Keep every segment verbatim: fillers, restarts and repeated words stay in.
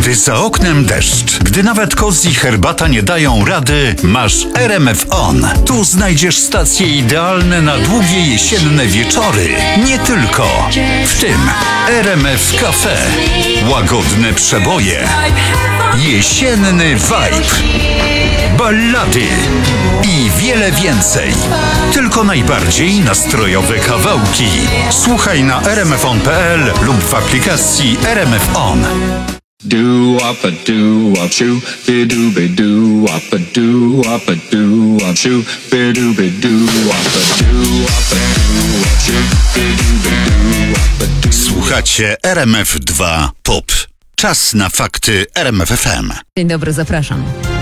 Gdy za oknem deszcz, gdy nawet koc i herbata nie dają rady, masz R M F On. Tu znajdziesz stacje idealne na długie jesienne wieczory. Nie tylko. W tym R M F Cafe. Łagodne przeboje. Jesienny vibe. Ballady i wiele więcej. Tylko najbardziej nastrojowe kawałki. Słuchaj na r m f on kropka p l lub w aplikacji R M F On. Do up a do up shoo be do be do up a do up a do up shoo be do be do up a do up a do up shoo be do be do up a do. Słuchacie R M F dwa Pop. Czas na fakty R M F F M. Dzień dobry, zapraszam.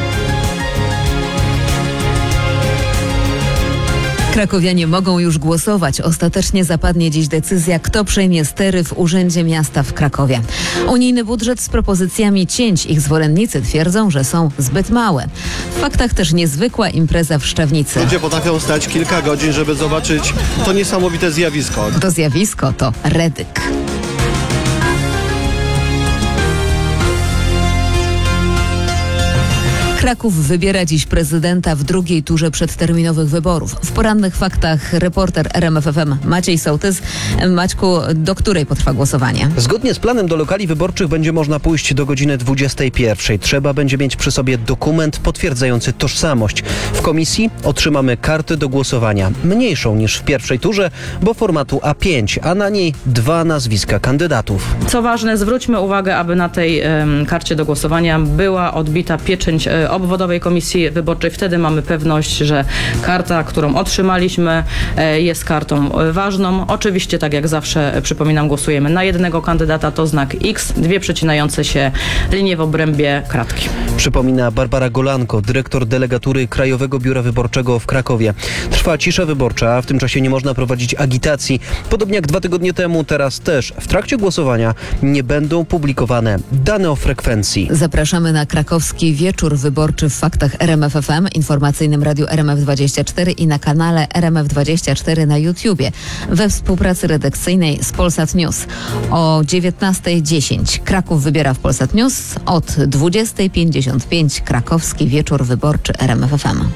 Krakowianie mogą już głosować. Ostatecznie zapadnie dziś decyzja, kto przejmie stery w Urzędzie Miasta w Krakowie. Unijny budżet z propozycjami cięć. Ich zwolennicy twierdzą, że są zbyt małe. W faktach też niezwykła impreza w Szczawnicy. Ludzie potrafią stać kilka godzin, żeby zobaczyć to niesamowite zjawisko. To zjawisko to redyk. Kraków wybiera dziś prezydenta w drugiej turze przedterminowych wyborów. W porannych faktach reporter R M F F M Maciej Sołtys. Maćku, do której potrwa głosowanie? Zgodnie z planem do lokali wyborczych będzie można pójść do godziny dwudziestej pierwszej. Trzeba będzie mieć przy sobie dokument potwierdzający tożsamość. W komisji otrzymamy karty do głosowania. Mniejszą niż w pierwszej turze, bo formatu A pięć, a na niej dwa nazwiska kandydatów. Co ważne, zwróćmy uwagę, aby na tej um, karcie do głosowania była odbita pieczęć um, obwodowej komisji wyborczej. Wtedy mamy pewność, że karta, którą otrzymaliśmy, jest kartą ważną. Oczywiście, tak jak zawsze, przypominam, głosujemy na jednego kandydata, to znak X, dwie przecinające się linie w obrębie kratki. Przypomina Barbara Golanko, dyrektor delegatury Krajowego Biura Wyborczego w Krakowie. Trwa cisza wyborcza, a w tym czasie nie można prowadzić agitacji. Podobnie jak dwa tygodnie temu, teraz też w trakcie głosowania nie będą publikowane dane o frekwencji. Zapraszamy na krakowski wieczór wyborczy w faktach R M F F M, informacyjnym radiu R M F dwadzieścia cztery i na kanale R M F dwadzieścia cztery na YouTubie we współpracy redakcyjnej z Polsat News. O dziewiętnastej dziesięć Kraków wybiera w Polsat News, od dwudziestej pięćdziesiąt pięć krakowski wieczór wyborczy R M F F M.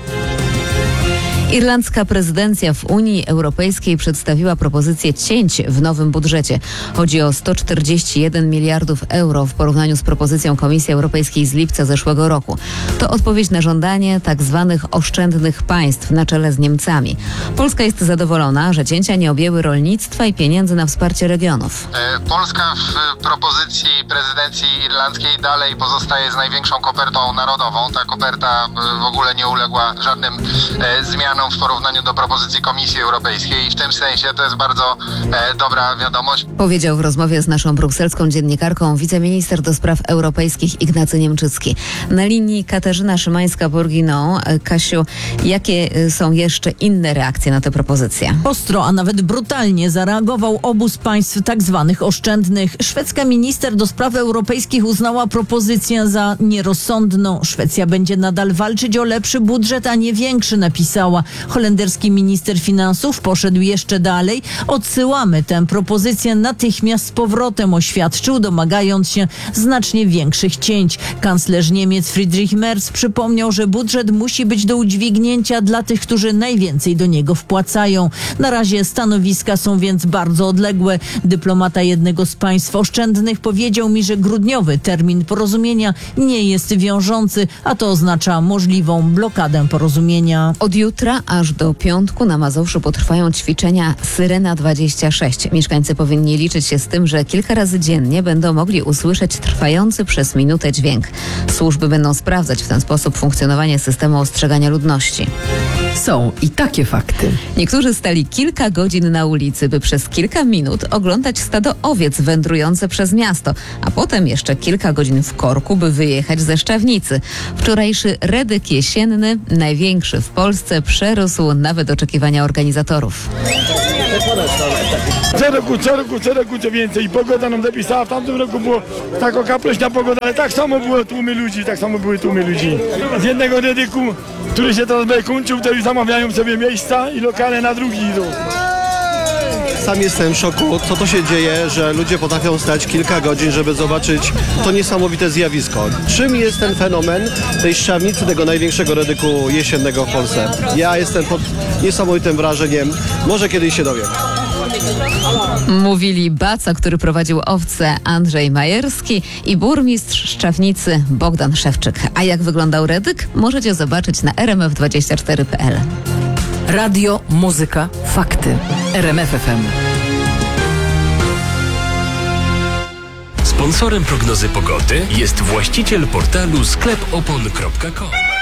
Irlandzka prezydencja w Unii Europejskiej przedstawiła propozycję cięć w nowym budżecie. Chodzi o sto czterdzieści jeden miliardów euro w porównaniu z propozycją Komisji Europejskiej z lipca zeszłego roku. To odpowiedź na żądanie tak zwanych oszczędnych państw na czele z Niemcami. Polska jest zadowolona, że cięcia nie objęły rolnictwa i pieniędzy na wsparcie regionów. Polska w propozycji prezydencji irlandzkiej dalej pozostaje z największą kopertą narodową. Ta koperta w ogóle nie uległa żadnym zmianom w porównaniu do propozycji Komisji Europejskiej i w tym sensie to jest bardzo e, dobra wiadomość. Powiedział w rozmowie z naszą brukselską dziennikarką wiceminister do spraw europejskich Ignacy Niemczycki. Na linii Katarzyna Szymańska-Borginą. Kasiu, jakie są jeszcze inne reakcje na tę propozycję? Ostro, a nawet brutalnie zareagował obóz państw tak zwanych oszczędnych. Szwedzka minister do spraw europejskich uznała propozycję za nierozsądną. Szwecja będzie nadal walczyć o lepszy budżet, a nie większy, napisała. Holenderski minister finansów poszedł jeszcze dalej. Odsyłamy tę propozycję natychmiast z powrotem, oświadczył, domagając się znacznie większych cięć. Kanclerz Niemiec Friedrich Merz przypomniał, że budżet musi być do udźwignięcia dla tych, którzy najwięcej do niego wpłacają. Na razie stanowiska są więc bardzo odległe. Dyplomata jednego z państw oszczędnych powiedział mi, że grudniowy termin porozumienia nie jest wiążący, a to oznacza możliwą blokadę porozumienia. Od jutra aż do piątku na Mazowszu potrwają ćwiczenia Syrena dwadzieścia sześć. Mieszkańcy powinni liczyć się z tym, że kilka razy dziennie będą mogli usłyszeć trwający przez minutę dźwięk. Służby będą sprawdzać w ten sposób funkcjonowanie systemu ostrzegania ludności. Są i takie fakty. Niektórzy stali kilka godzin na ulicy, by przez kilka minut oglądać stado owiec wędrujące przez miasto, a potem jeszcze kilka godzin w korku, by wyjechać ze Szczawnicy. Wczorajszy redyk jesienny, największy w Polsce, przerósł nawet oczekiwania organizatorów. Co roku, co roku, co roku co więcej. Pogoda nam dopisała. W tamtym roku było taka kaprośna pogoda, ale tak samo było tłumy ludzi, tak samo były tłumy ludzi. Z jednego redyku, który się teraz będzie kończył, to już zamawiają sobie miejsca i lokale na drugi idą. Sam jestem w szoku, co to się dzieje, że ludzie potrafią stać kilka godzin, żeby zobaczyć to niesamowite zjawisko. Czym jest ten fenomen tej szczawnicy, tego największego redyku jesiennego w Polsce? Ja jestem pod niesamowitym wrażeniem. Może kiedyś się dowiem. Mówili Baca, który prowadził owce, Andrzej Majerski, i burmistrz Szczawnicy Bogdan Szewczyk. A jak wyglądał redyk? Możecie zobaczyć na r m f dwadzieścia cztery kropka p l. Radio, muzyka, fakty. R M F F M. Sponsorem prognozy pogody jest właściciel portalu sklep opon kropka com.